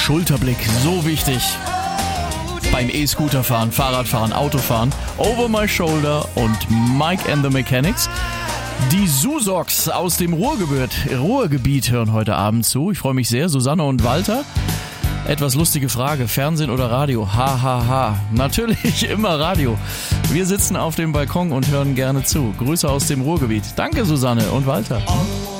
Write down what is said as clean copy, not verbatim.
Schulterblick, so wichtig. Beim E-Scooterfahren, Fahrradfahren, Autofahren, Over My Shoulder und Mike and the Mechanics. Die Susox aus dem Ruhrgebiet hören heute Abend zu. Ich freue mich sehr. Susanne und Walter. Etwas lustige Frage. Fernsehen oder Radio? Ha. Natürlich immer Radio. Wir sitzen auf dem Balkon und hören gerne zu. Grüße aus dem Ruhrgebiet. Danke, Susanne und Walter.